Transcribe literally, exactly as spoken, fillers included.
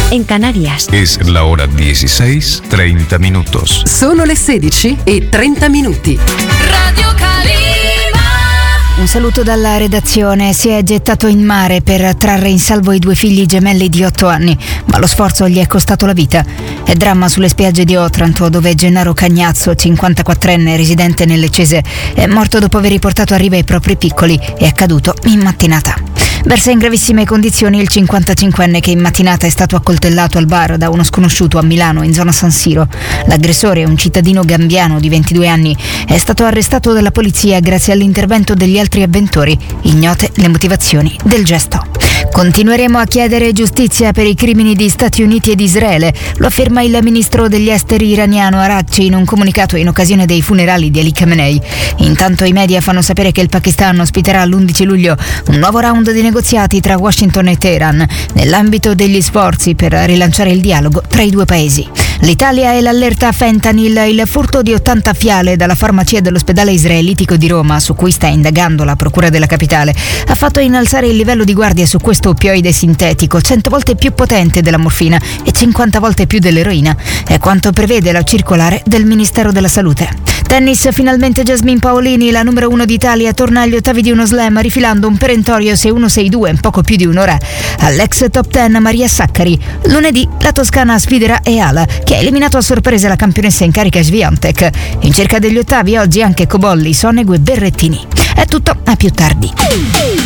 en Canarias. Es la hora dieciséis, treinta minutos. Sono le sedici e trenta minuti. Radio Calima. Un saluto dalla redazione. Si è gettato in mare per trarre in salvo i due figli gemelli di otto anni, ma lo sforzo gli è costato la vita. È dramma sulle spiagge di Otranto, dove Gennaro Cagnazzo, cinquantaquattrenne residente nel Cese, è morto dopo aver riportato a riva i propri piccoli. È accaduto in mattinata. Versa in gravissime condizioni il cinquantacinquenne che in mattinata è stato accoltellato al bar da uno sconosciuto a Milano, in zona San Siro. L'aggressore, un cittadino gambiano di ventidue anni, è stato arrestato dalla polizia grazie all'intervento degli altri avventori, ignote le motivazioni del gesto. Continueremo a chiedere giustizia per i crimini di Stati Uniti ed Israele, lo afferma il ministro degli esteri iraniano Araghchi in un comunicato in occasione dei funerali di Ali Khamenei. Intanto i media fanno sapere che il Pakistan ospiterà l'undici luglio un nuovo round di negoziati tra Washington e Teheran, nell'ambito degli sforzi per rilanciare il dialogo tra i due paesi. L'Italia è l'allerta fentanyl, il furto di ottanta fiale dalla farmacia dell'ospedale israelitico di Roma, su cui sta indagando la procura della capitale, ha fatto innalzare il livello di guardia su questo oppioide sintetico, cento volte più potente della morfina e cinquanta volte più dell'eroina. È quanto prevede la circolare del Ministero della Salute. Tennis, finalmente Jasmine Paolini, la numero uno d'Italia, torna agli ottavi di uno slam rifilando un perentorio sei uno sei due in poco più di un'ora all'ex top dieci Maria Saccari. Lunedì la toscana sfiderà Eala, che ha eliminato a sorpresa la campionessa in carica Swiatek. In cerca degli ottavi oggi anche Cobolli, Sonego e Berrettini. È tutto, a più tardi.